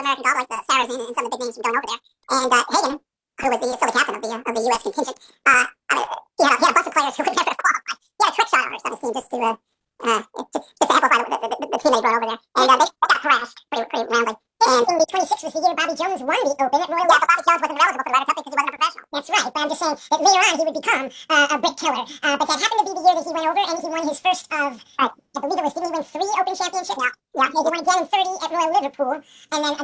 American golf, like the Saracen and some of the big names from going over there. And Hagen, who was the silly captain of the U.S. contingent, I mean, he had a bunch of players who could never qualify. He had a trick shot on his team just to amplify the team they brought over there. And they got thrashed pretty roundly. Interestingly, 26 was the year Bobby Jones won the Open at Royal. Yeah, but Bobby Jones wasn't eligible for the Ryder Cup because he wasn't a professional. That's right, but I'm just saying that later on he would become a brick killer. But that happened to be the year that he went over, and he won his first of, I believe it was, didn't he win 3 Open championships? Yeah. He won again in 30 at Royal Liverpool, and then